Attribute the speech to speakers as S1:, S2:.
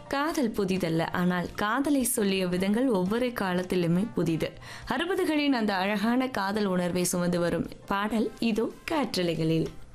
S1: காதல் புதிதல்ல, ஆனால் காதலை சொல்லிய விதங்கள் ஒவ்வொரு காலத்திலுமே புதிது. 60களின் அந்த அழகான காதல் உணர்வை சுமந்து வரும் பாடல் இதோ காற்றலைகளில்.